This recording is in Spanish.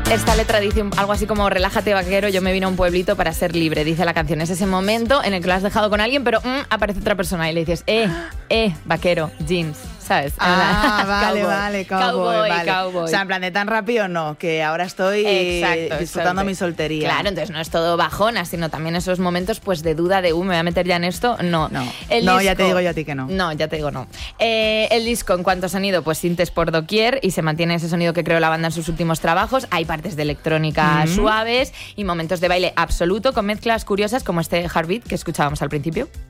Esta letra dice algo así como: relájate, vaquero, yo me vine a un pueblito para ser libre, dice la canción. Es ese momento en el que lo has dejado con alguien, pero aparece otra persona y le dices: vaquero, jeans, ¿sabes? Vale, cowboy, vale. Cowboy. O sea, en plan de tan rápido no, que ahora estoy disfrutando mi soltería. Claro, entonces no es todo bajona, sino también esos momentos pues de duda de, me voy a meter ya en esto. No, ya te digo yo a ti que no. No, ya te digo no. El disco en cuanto a sonido, pues sintes por doquier y se mantiene ese sonido que creó la banda en sus últimos trabajos. Hay partes de electrónica suaves y momentos de baile absoluto con mezclas curiosas como este Heartbeat que escuchábamos al principio.